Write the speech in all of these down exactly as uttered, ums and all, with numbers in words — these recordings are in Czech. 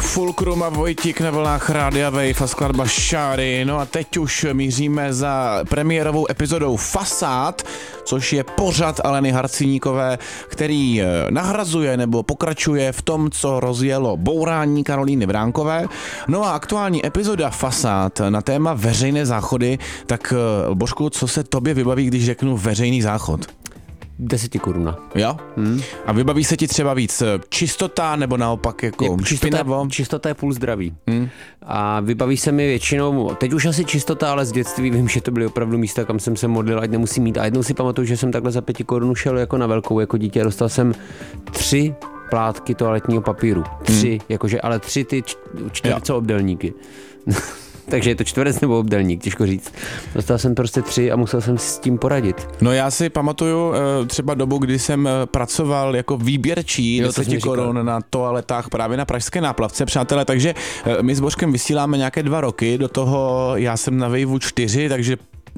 Fulcrum a Vojtík na vlnách Rádia Wave a skladba Šáry. No a teď už míříme za premiérovou epizodou Fasád, což je pořad Aleny Harcíníkové, který nahrazuje nebo pokračuje v tom, co rozjelo bourání Karolíny Vránkové. No a aktuální epizoda Fasád na téma veřejné záchody, tak Božku, co se tobě vybaví, když řeknu veřejný záchod? Deseti koruna. Jo? Hmm. A vybaví se ti třeba víc čistota nebo naopak jako je, čistota, špinavo? Čistota je půl zdraví. Hmm. A vybaví se mi většinou, teď už asi čistota, ale z dětství vím, že to byly opravdu místa, kam jsem se modlil, ať nemusím mít. A jednou si pamatuju, že jsem takhle za pěti korun šel jako na velkou, jako dítě. Dostal jsem tři plátky toaletního papíru. Tři, hmm. jakože, ale tři ty čtvercobdelníky. Takže je to čtverec nebo obdelník, těžko říct. Dostal jsem prostě tři a musel jsem s tím poradit. No já si pamatuju třeba dobu, kdy jsem pracoval jako výběrčí deset korun na toaletách právě na pražské Náplavce, přátelé, takže my s Božkem vysíláme nějaké dva roky, do toho já jsem na Waveu čtyři, takže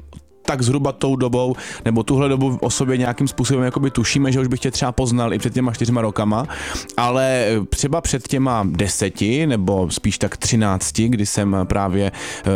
tak zhruba tou dobou, nebo tuhle dobu o sobě nějakým způsobem jakoby tušíme, že už bych tě třeba poznal i před těma čtyřma rokama, ale třeba před těma deseti, nebo spíš tak třinácti, kdy jsem právě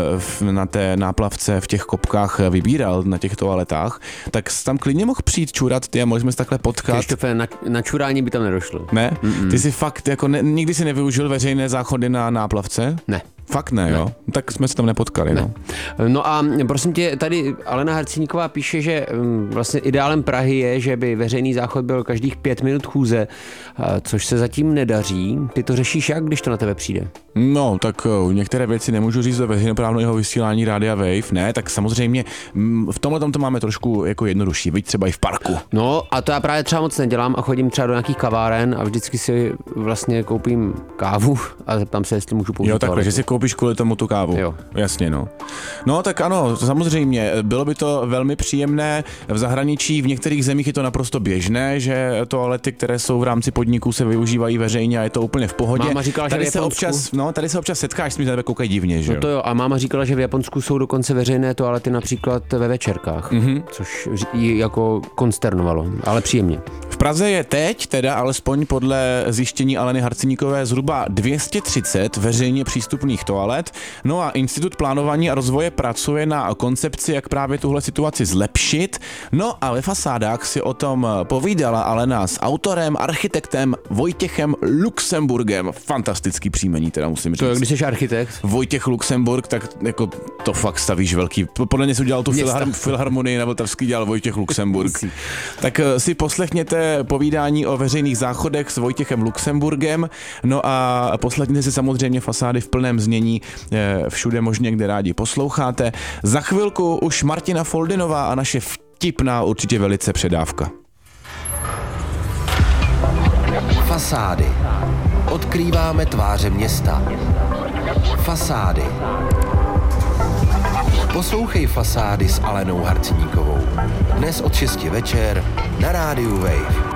na té Náplavce v těch kopkách vybíral na těch toaletách, tak tam klidně mohl přijít čurat ty a mohli jsme se takhle potkat. Krištofe, na, na čurání by tam nedošlo. Ne? Mm-mm. Ty jsi fakt, jako ne, nikdy si nevyužil veřejné záchody na Náplavce? Ne. Fakt ne, ne, jo? Tak jsme se tam nepotkali, ne. no. No a prosím tě, tady Alena Harcíníková píše, že vlastně ideálem Prahy je, že by veřejný záchod byl každých pět minut chůze, což se zatím nedaří. Ty to řešíš jak, když to na tebe přijde? No, tak některé věci nemůžu říct do veřejnoprávného vysílání Rádia Wave, ne, tak samozřejmě v tomhle tom to máme trošku jako jednodušší, viď třeba i v parku. No a to já právě třeba moc nedělám a chodím třeba do nějakých kaváren a vždycky si vlastně koupím kávu a zeptám se, jestli můžu použít. Jo, takhle, že si koupíš kvůli tomu tu kávu. Jo. Jasně, no. No, tak ano, samozřejmě, bylo by to velmi příjemné. V zahraničí, v některých zemích je to naprosto běžné, že toalety, které jsou v rámci podniků, se využívají veřejně a je to úplně v pohodě. Máma říkala, tady že se občas, no, tady se občas setkáš, s mi tady koukají divně, že jo. No to jo, a máma říkala, že v Japonsku jsou dokonce veřejné toalety například ve večerkách, mm-hmm. což ji jako konsternovalo, ale příjemně. V Praze je teď, teda alespoň podle zjištění Aleny Harcíníkové, zhruba dvě stě třicet veřejně přístupných toalet. No a Institut plánování a rozvoje pracuje na koncepci, jak právě tuhle situaci zlepšit. No a ve Fasádách si o tom povídala Alena s autorem, architektem Vojtěchem Luxemburgem. Fantastický příjmení, teda musím říct. To je, když jsi architekt? Vojtěch Luxemburg, tak jako to fakt stavíš velký. Podle mě si udělal tu filhar- filharmonii na Vltavský, dělal Vojtěch Luxemburg. Tak si poslechněte povídání o veřejných záchodech s Vojtěchem Luxemburgem. No a poslechněte si samozřejmě Fasády v plném znění všude možně, kde rádi posloucháte. Za chvilku už Martina Foldinová a naše vtipná, určitě velice předávka. Fasády. Odkrýváme tváře města. Fasády. Poslouchej Fasády s Alenou Harcíníkovou. Dnes od šesti večer na Rádiu Wave.